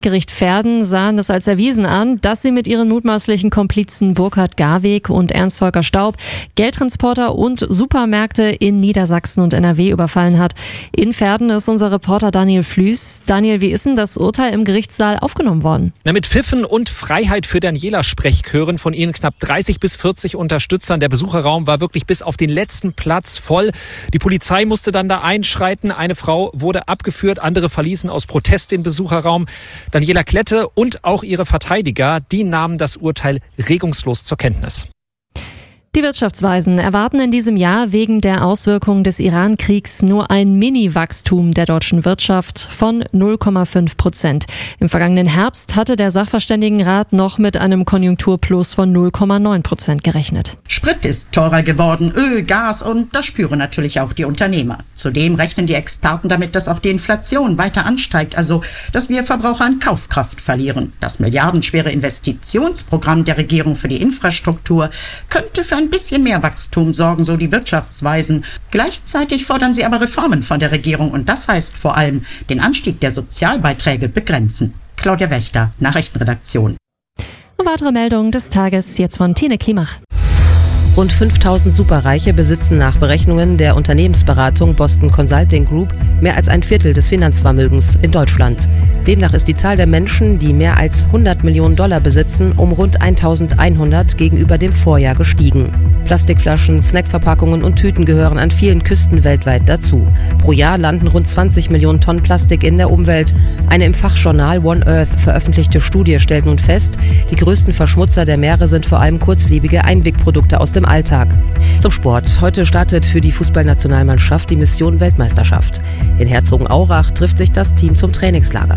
Gericht Verden sahen es als erwiesen an, dass sie mit ihren mutmaßlichen Komplizen Burkhard Garweg und Ernst-Volker Staub Geldtransporter und Supermärkte in Niedersachsen und NRW überfallen hat. In Verden ist unser Reporter Daniel Flüß. Daniel, wie ist denn das Urteil im Gerichtssaal aufgenommen worden? Mit Pfiffen und Freiheit für Daniela-Sprechchören von ihnen knapp 30 bis 40 Unterstützern. Der Besucherraum war wirklich bis auf den letzten Platz voll. Die Polizei musste dann da einschreiten. Eine Frau wurde abgeführt, andere verließen aus Protest den Besucherraum. Daniela Klette und auch ihre Verteidiger, die nahmen das Urteil regungslos zur Kenntnis. Die Wirtschaftsweisen erwarten in diesem Jahr wegen der Auswirkungen des Iran-Kriegs nur ein Mini-Wachstum der deutschen Wirtschaft von 0,5%. Im vergangenen Herbst hatte der Sachverständigenrat noch mit einem Konjunkturplus von 0,9% gerechnet. Sprit ist teurer geworden, Öl, Gas und das spüren natürlich auch die Unternehmer. Zudem rechnen die Experten damit, dass auch die Inflation weiter ansteigt, also dass wir Verbraucher an Kaufkraft verlieren. Das milliardenschwere Investitionsprogramm der Regierung für die Infrastruktur könnte für ein bisschen mehr Wachstum sorgen, so die Wirtschaftsweisen. Gleichzeitig fordern sie aber Reformen von der Regierung und das heißt vor allem den Anstieg der Sozialbeiträge begrenzen. Claudia Wächter, Nachrichtenredaktion. Weitere Meldungen des Tages jetzt von Tine Klimach. Rund 5000 Superreiche besitzen nach Berechnungen der Unternehmensberatung Boston Consulting Group mehr als ein Viertel des Finanzvermögens in Deutschland. Demnach ist die Zahl der Menschen, die mehr als 100 Millionen Dollar besitzen, um rund 1100 gegenüber dem Vorjahr gestiegen. Plastikflaschen, Snackverpackungen und Tüten gehören an vielen Küsten weltweit dazu. Pro Jahr landen rund 20 Millionen Tonnen Plastik in der Umwelt. Eine im Fachjournal One Earth veröffentlichte Studie stellt nun fest, die größten Verschmutzer der Meere sind vor allem kurzlebige Einwegprodukte aus dem Alltag. Zum Sport. Heute startet für die Fußballnationalmannschaft die Mission Weltmeisterschaft. In Herzogenaurach trifft sich das Team zum Trainingslager.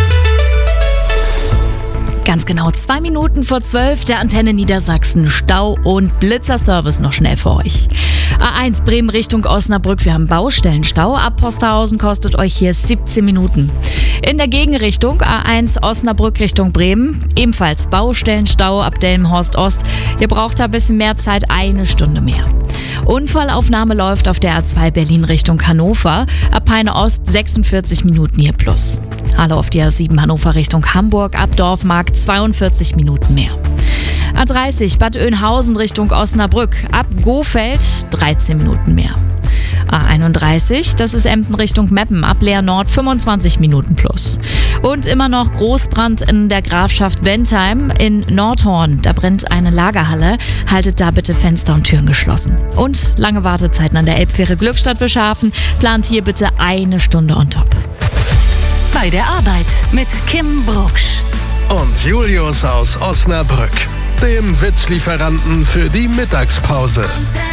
Ganz genau 2 Minuten vor 12 der Antenne Niedersachsen. Stau und Blitzerservice noch schnell für euch. A1 Bremen Richtung Osnabrück. Wir haben Baustellenstau. Ab Posterhausen kostet euch hier 17 Minuten. In der Gegenrichtung A1 Osnabrück Richtung Bremen. Ebenfalls Baustellenstau ab Delmenhorst Ost. Ihr braucht da ein bisschen mehr Zeit, 1 Stunde mehr. Unfallaufnahme läuft auf der A2 Berlin Richtung Hannover. Ab Peine Ost 46 Minuten hier plus. Halle auf der A7 Hannover Richtung Hamburg. Ab Dorfmarkt 42 Minuten mehr. A30 Bad Oeynhausen Richtung Osnabrück. Ab Gohfeld 13 Minuten mehr. A31, das ist Emden Richtung Meppen, ab Leer Nord 25 Minuten plus. Und immer noch Großbrand in der Grafschaft Bentheim in Nordhorn. Da brennt eine Lagerhalle. Haltet da bitte Fenster und Türen geschlossen. Und lange Wartezeiten an der Elbfähre Glückstadt-Bischhafen. Plant hier bitte 1 Stunde on top. Bei der Arbeit mit Kim Brugsch und Julius aus Osnabrück, dem Witzlieferanten für die Mittagspause.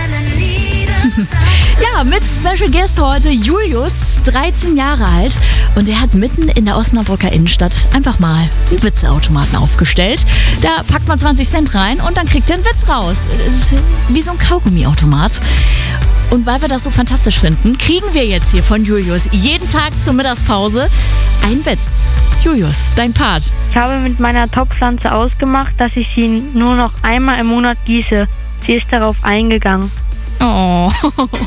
Ja, mit Special Guest heute Julius, 13 Jahre alt. Und er hat mitten in der Osnabrücker Innenstadt einfach mal einen Witzeautomaten aufgestellt. Da packt man 20 Cent rein und dann kriegt er einen Witz raus. Das ist wie so ein Kaugummiautomat. Und weil wir das so fantastisch finden, kriegen wir jetzt hier von Julius jeden Tag zur Mittagspause einen Witz. Julius, dein Part. Ich habe mit meiner Topfpflanze ausgemacht, dass ich sie nur noch einmal im Monat gieße. Sie ist darauf eingegangen. Oh.